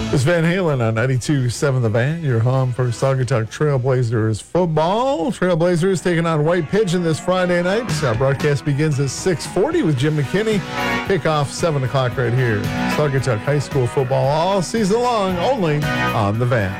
It's Van Halen on 92.7 The Van, your home for Saugatuck Trailblazers football. Trailblazers taking on White Pigeon this Friday night. Our broadcast begins at 6:40 with Jim McKinney. Kickoff 7 o'clock right here. Saugatuck High School football all season long, only on The Van.